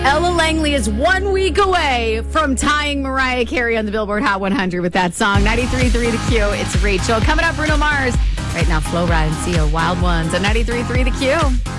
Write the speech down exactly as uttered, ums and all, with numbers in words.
Ella Langley is one week away from tying Mariah Carey on the Billboard Hot one hundred with that song. ninety-three point three The Q. It's Rachel. Coming up, Bruno Mars. Right now, Flo Rida and Sia, Wild Ones. At ninety-three point three The Q.